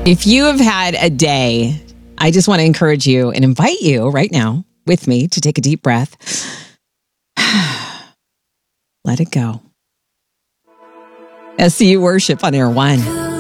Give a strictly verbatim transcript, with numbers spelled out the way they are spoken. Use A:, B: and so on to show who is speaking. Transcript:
A: If you have had a day, I just want to encourage you and invite you right now with me to take a deep breath. Let it go. S C U Worship on Air One.